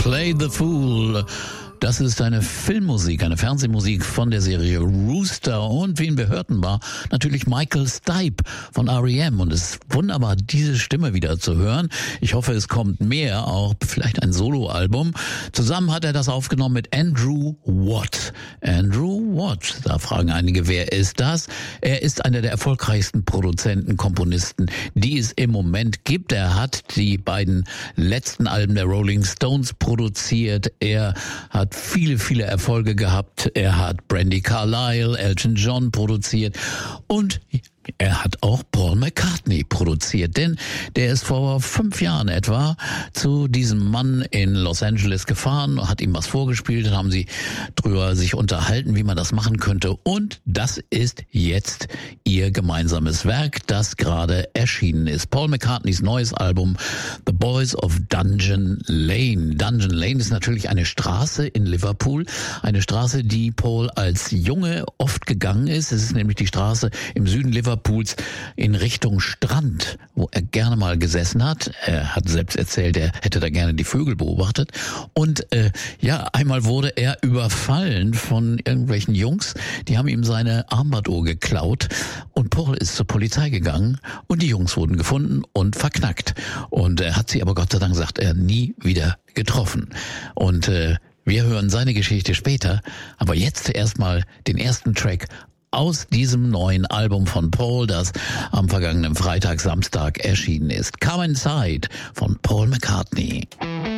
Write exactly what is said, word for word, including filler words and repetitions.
Play the Fool. Das ist eine Filmmusik, eine Fernsehmusik von der Serie Rooster. Und wen wir hörten, war natürlich Michael Stipe von R E M. Und es ist wunderbar, diese Stimme wieder zu hören. Ich hoffe, es kommt mehr, auch vielleicht ein Soloalbum. Zusammen hat er das aufgenommen mit Andrew Watt. Andrew Watt, da fragen einige, wer ist das? Er ist einer der erfolgreichsten Produzenten, Komponisten, die es im Moment gibt. Er hat die beiden letzten Alben der Rolling Stones produziert. Er hat viele, viele Erfolge gehabt. Er hat Brandi Carlile, Elton John produziert und er hat auch Paul McCartney produziert, denn der ist vor fünf Jahren etwa zu diesem Mann in Los Angeles gefahren, hat ihm was vorgespielt, haben sie drüber sich unterhalten, wie man das machen könnte, und das ist jetzt ihr gemeinsames Werk, das gerade erschienen ist. Paul McCartneys neues Album The Boys of Dungeon Lane. Dungeon Lane ist natürlich eine Straße in Liverpool, eine Straße, die Paul als Junge oft gegangen ist. Es ist nämlich die Straße im Süden Liverpools in Richtung Strand, wo er gerne mal gesessen hat. Er hat selbst erzählt, er hätte da gerne die Vögel beobachtet. Und äh, ja, einmal wurde er überfallen von irgendwelchen Jungs. Die haben ihm seine Armbanduhr geklaut. Und Paul ist zur Polizei gegangen und die Jungs wurden gefunden und verknackt. Und er hat sie aber, Gott sei Dank, sagt er, nie wieder getroffen. Und äh, wir hören seine Geschichte später. Aber jetzt erstmal den ersten Track aus diesem neuen Album von Paul, das am vergangenen Freitag, Samstag erschienen ist. Come Inside von Paul McCartney.